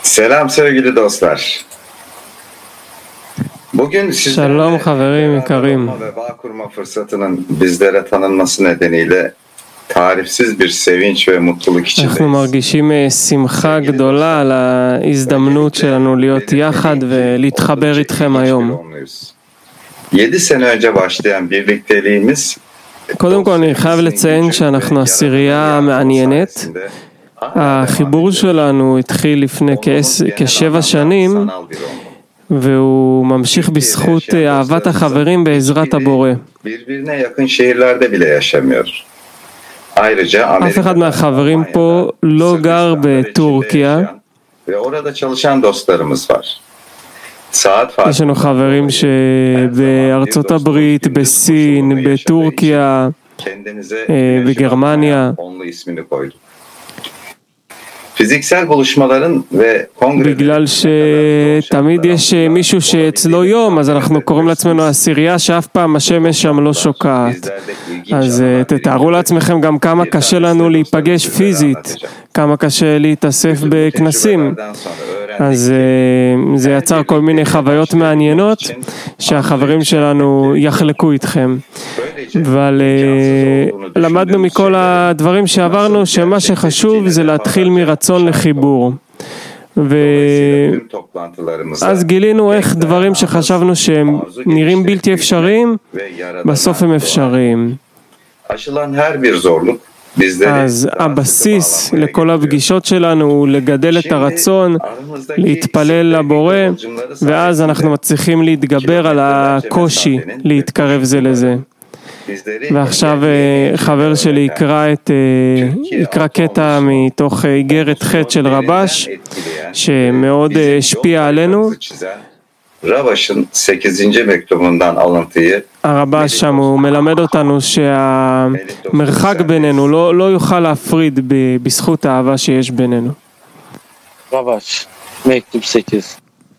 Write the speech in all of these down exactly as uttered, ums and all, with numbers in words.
Selam sevgili dostlar. Bugün Shalom sizlerle חברים beraber יקרים. olma ve bağ kurma fırsatının bizlere tanınması nedeniyle tarifsiz bir sevinç ve mutluluk אנחנו içindeyiz. מרגישים אה, שמחה גדולה על ההזדמנות שלנו להיות יחד ולהתחבר איתכם היום. Yedi sene önce başlayan birlikteliğimiz קודם כל אני חייב לציין שאנחנו עשירייה מעניינת. החיבור שלנו התחיל לפני כעס- כשבע שנים והוא ממשיך בזכות אה, אהבת החברים בעזרת הבורא. birbirine yakın şehirlerde bile yaşamıyor. Ayrıca אף אחד מהחברים פה לא גר בטורקיה. ve orada çalışan dostlarımız var. Saat יש לנו חברים שבארצות הברית, בסין, בטורקיה, kendinize e, בגרמניה. onlu ismini koydu. Fiziksel buluşmaların ve בגלל kongrelerin שתמיד יש מישהו שאצלו יום, אז אנחנו קוראים לעצמנו עשירייה שאף פעם השמש שם לא שוקעת. אז אה, תתארו לעצמכם גם כמה קשה לנו להיפגש פיזית, כמה קשה להתאסף בכנסים. אז אה, זה יצר כל מיני חוויות מעניינות שהחברים שלנו יחלקו איתכם. אבל אה, למדנו מכל הדברים שעברנו שמה שחשוב זה להתחיל מרצון לחיבור. ואז גילינו איך דברים שחשבנו שהם נראים בלתי אפשריים, בסוף הם אפשריים. aşılan her bir zorluk bizleri אז הבסיס לכל הפגישות שלנו הוא לגדל את הרצון, להתפלל לבורא, ואז אנחנו מצליחים להתגבר על הקושי, להתקרב זה לזה. ועכשיו אה, חבר שלי יקרא, את, אה, יקרא קטע מתוך אה, איגרת ח' של רבש, שמאוד אה, השפיע עלינו. Rabaş'ın sekizinci mektubundan alıntıyı הרבש שם הוא מלמד אותנו שהמרחק בינינו לא, לא יוכל להפריד ב- בזכות האהבה שיש בינינו. Ravaş, mektup sekiz.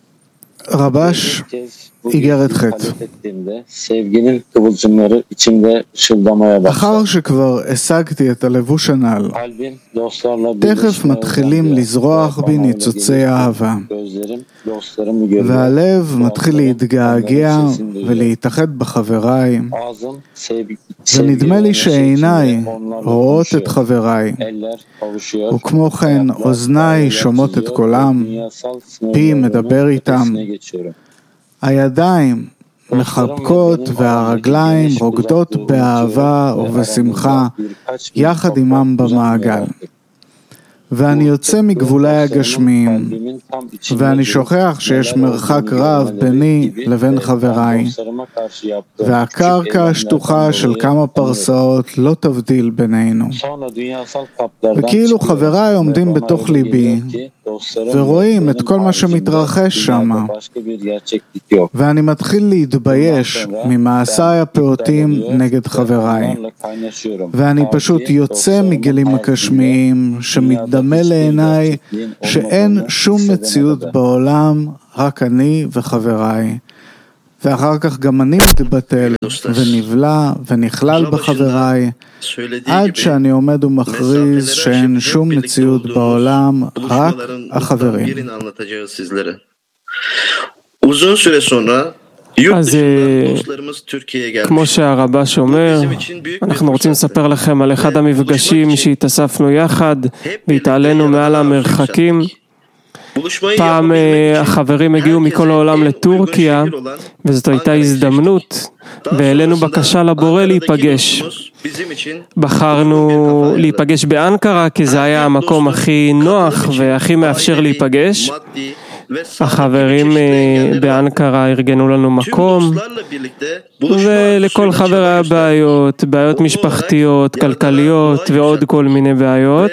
רבש, Bu איגרת ח'. ifade ettiğimde sevginin kıvılcımları içimde ışıldamaya başladı. אחר שכבר השגתי את הלבוש הנ"ל, Kalbim dostlarla תכף birleşmeye מתחילים başladı. לזרוח בי ניצוצי אהבה, Gözlerim dostlarımı görüyor. והלב מתחיל להתגעגע ולהתאחד בחבריי, Ağzım sevgi, ונדמה לי שעיניי רואות את חבריי, Eller kavuşuyor. וכמו כן אוזניי שומעות את קולם, Dünyasal פי sınırlarımın מדבר איתם, ötesine geçiyorum. הידיים מחבקות והרגליים רוקדות באהבה ובשמחה יחד עמם במעגל. ואני יוצא מגבולי הגשמיים, ואני שוכח שיש מרחק רב ביני לבין חבריי, והקרקע השטוחה של כמה פרסאות לא תבדיל בינינו. וכאילו חבריי עומדים בתוך ליבי, ורואים את כל מה שמתרחש שם, ואני מתחיל להתבייש ממעשיי הפעוטים נגד חבריי, ואני פשוט יוצא מגלים הגשמיים שמתדמה לעיניי שאין שום מציאות בעולם, רק אני וחבריי. ואחר כך גם אני מתבטל ונבלע ונכלל בחבריי, עד שאני עומד ומכריז שאין שום מציאות בעולם, רק החברים. Uzun süre sonra אז אה, כמו שהרבש אומר, אנחנו רוצים לספר לכם על אחד המפגשים שהתאספנו יחד והתעלינו מעל המרחקים. פעם אה, החברים הגיעו מכל העולם לטורקיה, וזאת הייתה הזדמנות, והעלינו בקשה לבורא להיפגש. בחרנו להיפגש באנקרה כי זה היה המקום הכי נוח והכי מאפשר להיפגש. החברים אה, באנקרה ארגנו לנו מקום, ולכל חבר היה בעיות, בעיות משפחתיות, כלכליות ועוד כל מיני בעיות.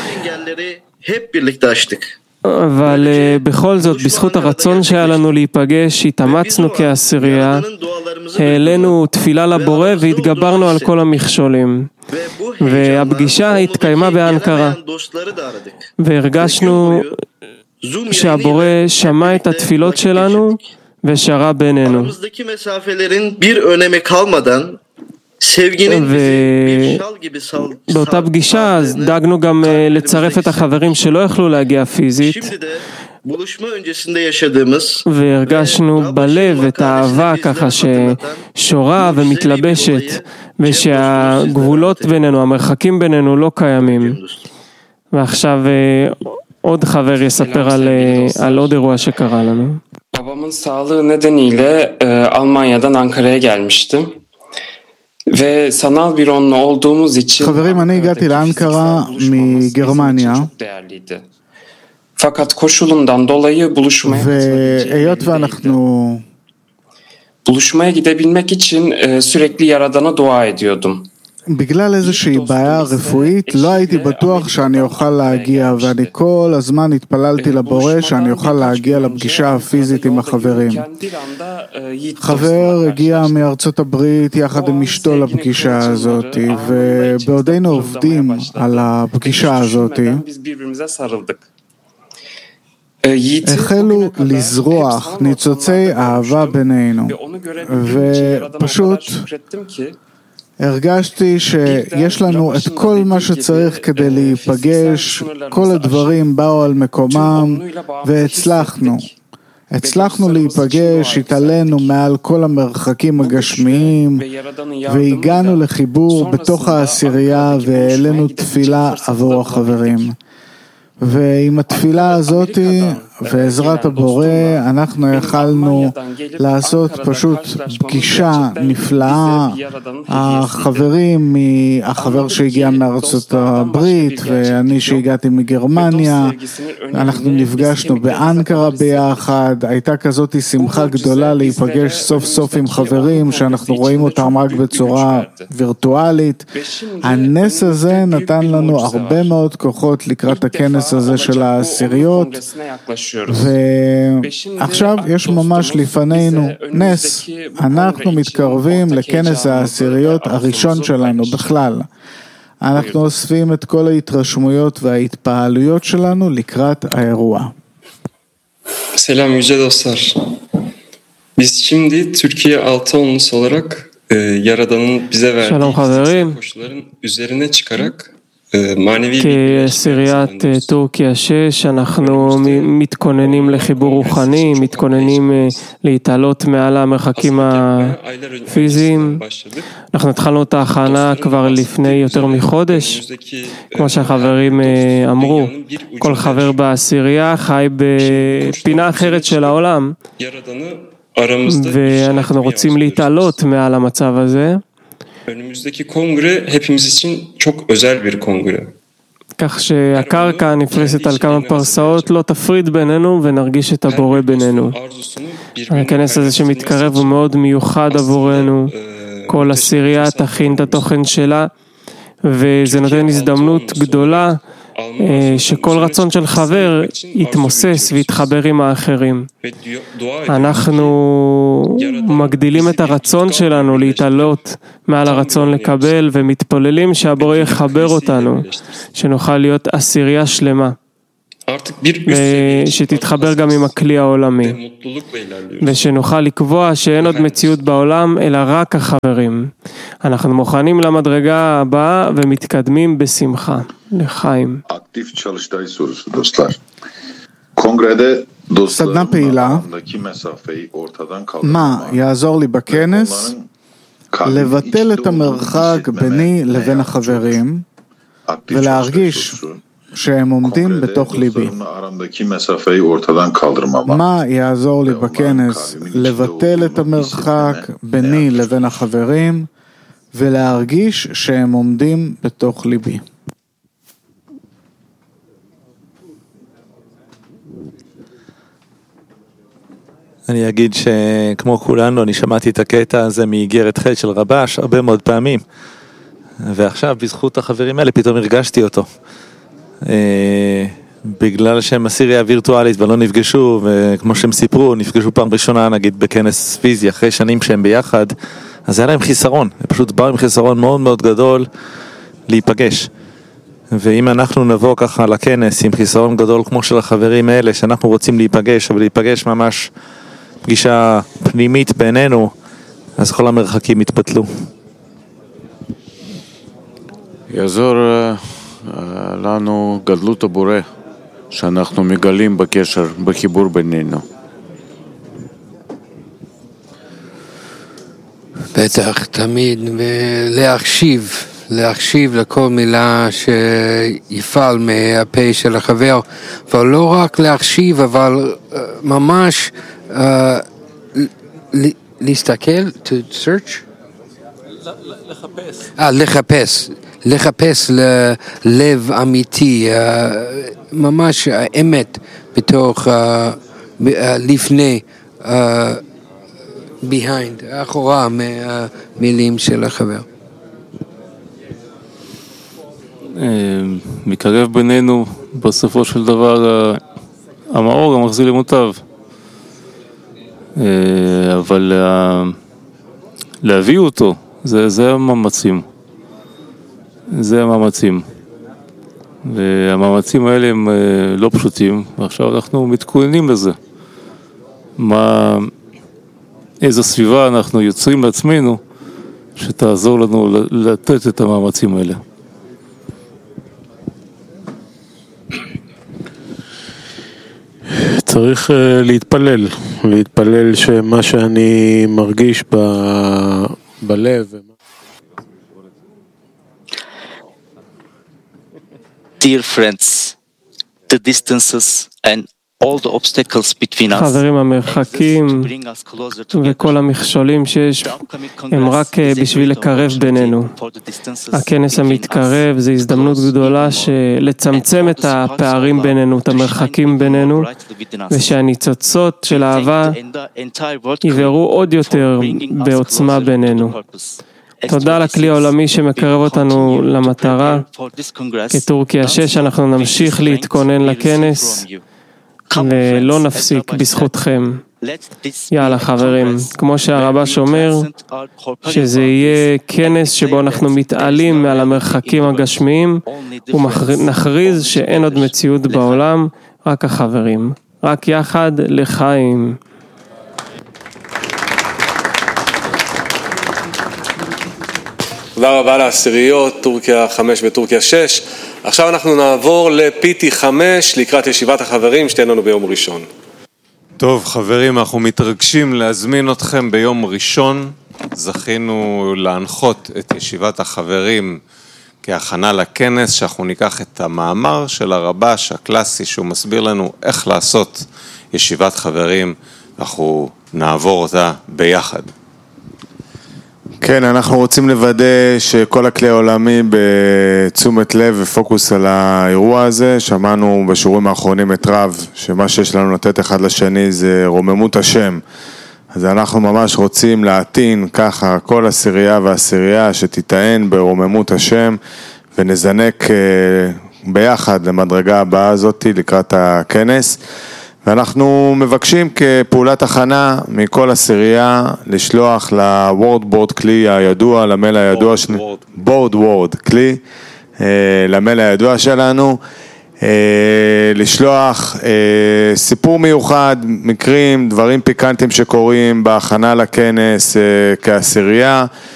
אבל uh, בכל זאת, בזכות הרצון שהיה לנו להיפגש, התאמצנו כעשירייה, העלינו תפילה לבורא והתגברנו על כל המכשולים. והפגישה התקיימה באנקרה, והרגשנו שהבורא שמע את התפילות שלנו ושרה בינינו. ובאותה פגישה אז דאגנו גם לצרף את החברים שלא יכלו להגיע פיזית, buluşma öncesinde yaşadığımız והרגשנו בלב את האהבה ככה ששורה ומתלבשת, ושהגבולות בינינו, המרחקים בינינו לא קיימים. ועכשיו עוד חבר יספר על, על עוד אירוע שקרה לנו. Babamın sağlığı nedeniyle e, Almanya'dan Ankara'ya gelmiştim. Ve sanal bir onunla olduğumuz için חברים, אני הגעתי לאנקרה מגרמניה, fakat koşulundan dolayı buluşmaya והיות ואנחנו buluşmaya gidebilmek için e, sürekli Yaradan'a dua ediyordum. בגלל איזושהי בעיה רפואית לא הייתי בטוח שאני אוכל להגיע, ואני כל הזמן התפללתי לבורא שאני אוכל להגיע לפגישה הפיזית עם החברים. חבר הגיע מארצות הברית יחד עם אשתו לפגישה הזאת, ובעודנו עובדים על הפגישה הזאת החלו לזרוח ניצוצי אהבה בינינו, ופשוט הרגשתי שיש לנו את כל מה שצריך כדי להיפגש, כל הדברים באו על מקומם והצלחנו. הצלחנו להיפגש, התעלינו מעל כל המרחקים הגשמיים והגענו לחיבור בתוך העשירייה והעלינו תפילה עבור החברים. ועם התפילה הזאת ועזרת הבורא אנחנו יכלנו לעשות פשוט פגישה נפלאה. החברים, החבר שהגיע מארצות הברית ואני שהגעתי מגרמניה, אנחנו נפגשנו באנקרה ביחד. הייתה כזאת שמחה גדולה להיפגש סוף סוף עם חברים שאנחנו רואים אותם רק בצורה וירטואלית. הנס הזה נתן לנו הרבה מאוד כוחות לקראת הכנס הזה של העשיריות, ועכשיו יש ממש לפנינו נס. אנחנו מתקרבים לכנס העשיריות הראשון שלנו בכלל. אנחנו אוספים את כל ההתרשמויות וההתפעלויות שלנו לקראת האירוע. Selam yüce dostlar. Biz şimdi Türkiye altı onlusu olarak e, Yaradan'ın bize verdiği koşulların üzerine çıkarak כעשיריית טורקיה שש, אנחנו מתכוננים לחיבור רוחני, מתכוננים להתעלות מעל המרחקים הפיזיים. אנחנו התחלנו את ההכנה כבר לפני יותר מחודש. כמו שהחברים אמרו, כל חבר בעשירייה חי בפינה אחרת של העולם, ואנחנו רוצים להתעלות מעל המצב הזה. Önümüzdeki kongre hepimiz için çok özel bir kongre. כך שהקרקע הנפרסת על כמה פרסאות לא תפריד בינינו ונרגיש את הבורא בינינו. הכנס הזה שמתקרב הוא מאוד מיוחד עבורנו. כל עשירייה תכין את התוכן שלה, וזה נותן הזדמנות גדולה שכל רצון של חבר יתמוסס ויתחבר עם האחרים. אנחנו מגדילים את הרצון שלנו להתעלות מעל הרצון לקבל, ומתפוללים שהבורא יחבר אותנו, שנוכל להיות עשירייה שלמה, שתתחבר גם עם הכלי העולמי, ושנוכל לקבוע שאין עוד מציאות בעולם אלא רק החברים. אנחנו מוכנים למדרגה הבאה ומתקדמים בשמחה. לחיים. Aktif çalıştay sorusu dostlar. Kongrede dostlarımın arasındaki mesafeyi ortadan kaldırmak. מה יעזור לי בכנס? לבטל את המרחק ביני לבין החברים ולהרגיש שהם עומדים בתוך ליבי. מה יעזור לי בכנס? לבטל את המרחק ביני לבין החברים ולהרגיש שהם עומדים בתוך ליבי. אני אגיד שכמו כולנו, אני שמעתי את הקטע הזה מאיגרת ח' של רבש הרבה מאוד פעמים, ועכשיו בזכות החברים האלה פתאום הרגשתי אותו. בגלל שהם עשירייה וירטואלית ולא נפגשו, וכמו שהם סיפרו, נפגשו פעם ראשונה נגיד בכנס פיזי אחרי שנים שהם ביחד, אז היה להם חיסרון, הם פשוט באו עם חיסרון מאוד מאוד גדול להיפגש. ואם אנחנו נבוא ככה לכנס עם חיסרון גדול כמו של החברים האלה, שאנחנו רוצים להיפגש, אבל להיפגש ממש פגישה פנימית בינינו, אז כל המרחקים יתפתלו. יעזור לנו גדלות הבורא שאנחנו מגלים בקשר, בחיבור בינינו. בטח, תמיד, ולהקשיב, להקשיב לכל מילה שיפעל מהפה של החבר, אבל לא רק להקשיב, אבל uh, ממש uh, להסתכל, to search? לחפש. אה, לחפש, לחפש ללב אמיתי, uh, ממש האמת בתוך, uh, לפני, uh, behind, אחורה מהמילים של החבר. מקרב בינינו בסופו של דבר המאור המחזיר למוטב, אבל להביא אותו זה, זה המאמצים, זה המאמצים, והמאמצים האלה הם לא פשוטים, ועכשיו אנחנו מתכוננים לזה. מה איזו סביבה אנחנו יוצרים לעצמנו שתעזור לנו לתת את המאמצים האלה. צריך uh, להתפלל, להתפלל שמה שאני מרגיש ב... בלב. Dear friends, the distances and all the obstacles between us. חברים, המרחקים וכל המכשולים שיש הם רק בשביל לקרב בינינו. הכנס המתקרב זה הזדמנות גדולה לצמצם את הפערים בינינו, את המרחקים בינינו, ושהניצוצות של האהבה יבערו עוד יותר בעוצמה בינינו. תודה לכלי העולמי שמקרב אותנו למטרה. כטורקיה שש אנחנו נמשיך להתכונן לכנס ולא נפסיק בזכותכם. יאללה חברים, כמו שהרבש אומר, שזה יהיה כנס שבו אנחנו מתעלים מעל המרחקים הגשמיים ונכריז שאין עוד מציאות בעולם, רק החברים, רק יחד לחיים. תודה רבה לעשיריות, טורקיה חמש וטורקיה שש. עכשיו אנחנו נעבור ל-פי טי חמש לקראת ישיבת החברים שתהיה לנו ביום ראשון. טוב חברים, אנחנו מתרגשים להזמין אתכם ביום ראשון. זכינו להנחות את ישיבת החברים כהכנה לכנס, שאנחנו ניקח את המאמר של הרבש הקלאסי שהוא מסביר לנו איך לעשות ישיבת חברים, אנחנו נעבור אותה ביחד. כן, אנחנו רוצים לוודא שכל הכלי העולמי בתשומת לב ופוקוס על האירוע הזה. שמענו בשיעורים האחרונים את רב, שמה שיש לנו לתת אחד לשני זה רוממות השם. אז אנחנו ממש רוצים להתין ככה כל עשירייה ועשירייה שתיטען ברוממות השם, ונזנק ביחד למדרגה הבאה הזאת לקראת הכנס. ואנחנו מבקשים כפעולת הכנה מכל עשירייה לשלוח לוורד בורד כלי הידוע, למייל הידוע שלנו, בורד וורד כלי, למייל הידוע שלנו, לשלוח סיפור מיוחד, מקרים, דברים פיקנטיים שקורים בהכנה לכנס כעשירייה,